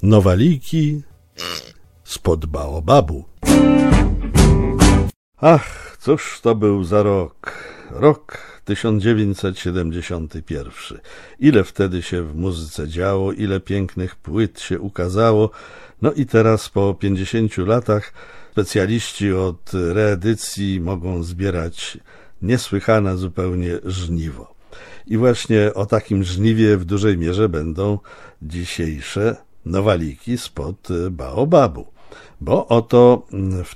Nowaliki spod baobabu. Ach, cóż to był za rok? Rok 1971. Ile wtedy się w muzyce działo, ile pięknych płyt się ukazało. No i teraz po 50 latach specjaliści od reedycji mogą zbierać niesłychane zupełnie żniwo. I właśnie o takim żniwie w dużej mierze będą dzisiejsze nowaliki spod baobabu. Bo oto w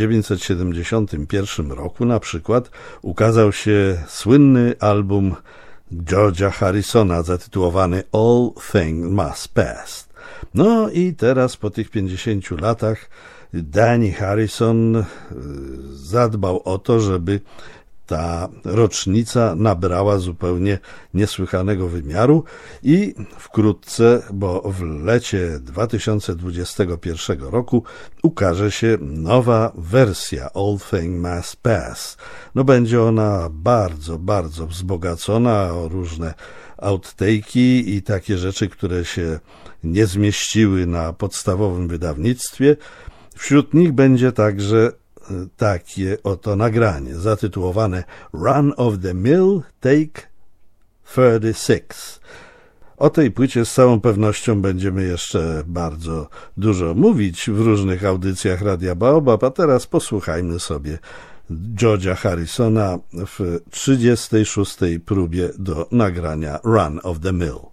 1971 roku na przykład ukazał się słynny album George'a Harrisona zatytułowany All Things Must Pass. No i teraz po tych 50 latach Danny Harrison zadbał o to, żeby ta rocznica nabrała zupełnie niesłychanego wymiaru i wkrótce, bo w lecie 2021 roku ukaże się nowa wersja All Things Must Pass. No będzie ona bardzo, bardzo wzbogacona o różne outtake'i i takie rzeczy, które się nie zmieściły na podstawowym wydawnictwie. Wśród nich będzie także takie oto nagranie zatytułowane Run of the Mill Take 36. O tej płycie z całą pewnością będziemy jeszcze bardzo dużo mówić w różnych audycjach Radia Baobab, a teraz posłuchajmy sobie George'a Harrisona w 36. próbie do nagrania Run of the Mill.